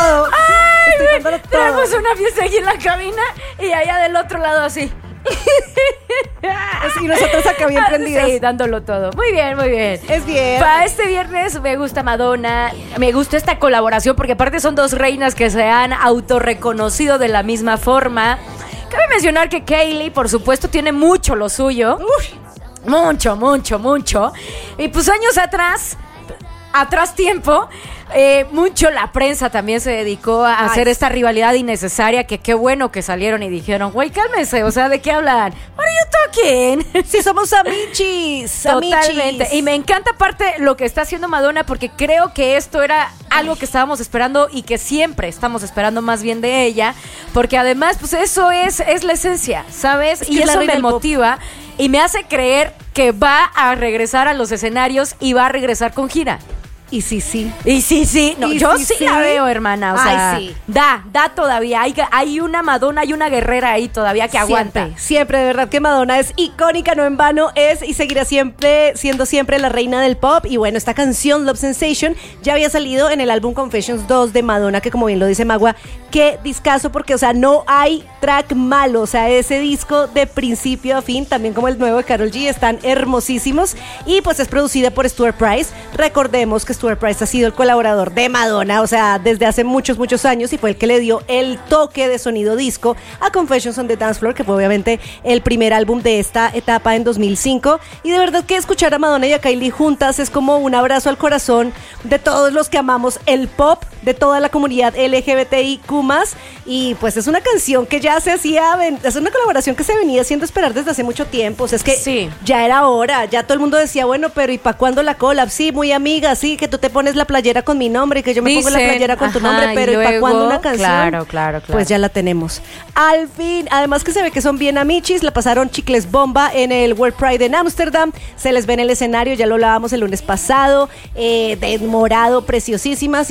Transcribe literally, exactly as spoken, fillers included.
todo. Ay, Estoy dándolo todo. tenemos una fiesta aquí en la cabina y allá del otro lado así. Y nosotros acá bien prendidas. Sí, dándolo todo. Muy bien, muy bien. Es bien. Para este viernes me gusta Madonna, me gusta esta colaboración porque aparte son dos reinas que se han autorreconocido de la misma forma. Cabe mencionar que Kylie, por supuesto, tiene mucho lo suyo. Uf. Mucho, mucho, mucho. Y pues años atrás, atrás tiempo, eh, mucho la prensa también se dedicó a Ay. hacer esta rivalidad innecesaria, que qué bueno que salieron y dijeron, güey, cálmense, o sea, ¿de qué hablan? What are you talking? Sí, somos amichis. Totalmente. amichis. Y me encanta aparte lo que está haciendo Madonna porque creo que esto era algo que estábamos esperando y que siempre estamos esperando más bien de ella, porque además pues eso es, es la esencia, ¿sabes? Es y que es la eso reina me del pop. motiva y me hace creer que va a regresar a los escenarios y va a regresar con gira. Y sí, sí. Y sí, sí, no, Y yo sí, sí, sí. la veo, hermana, o Ay, sea, sí. da, da todavía, hay, hay una Madonna, hay una guerrera ahí todavía que aguanta. Siempre, siempre, de verdad que Madonna es icónica, no en vano, es y seguirá siempre siendo siempre la reina del pop. Y bueno, esta canción, Love Sensation, ya había salido en el álbum Confessions dos de Madonna, que como bien lo dice Magua, qué discazo, porque, o sea, no hay track malo, o sea, ese disco de principio a fin, también como el nuevo de Karol G, están hermosísimos. Y pues es producida por Stuart Price. Recordemos que Stuart Price ha sido el colaborador de Madonna, o sea, desde hace muchos, muchos años, y fue el que le dio el toque de sonido disco a Confessions on the Dance Floor, que fue obviamente el primer álbum de esta etapa en dos mil cinco. Y de verdad que escuchar a Madonna y a Kylie juntas es como un abrazo al corazón de todos los que amamos el pop, de toda la comunidad L G B T I Q más, y pues es una canción que ya se hacía, es una colaboración que se venía haciendo esperar desde hace mucho tiempo. O sea, es que Sí. ya era hora, ya todo el mundo decía, bueno, pero ¿y para cuándo la collab? Sí, muy amiga, sí, que tú te pones la playera con mi nombre y que yo me pongo la Dicen, playera con tu ajá, nombre, pero y ¿y para luego, cuándo una canción? claro, claro, claro. Pues ya la tenemos. Al fin, además que se ve que son bien amichis, la pasaron chicles bomba en el World Pride en Ámsterdam, se les ve en el escenario, ya lo hablábamos el lunes pasado, eh, de morado, preciosísimas.